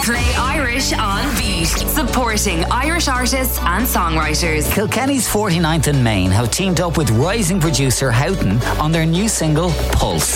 Play Irish on Beat, supporting Irish artists and songwriters. Kilkenny's 49th and Main have teamed up with rising producer Houghton on their new single, Pulse.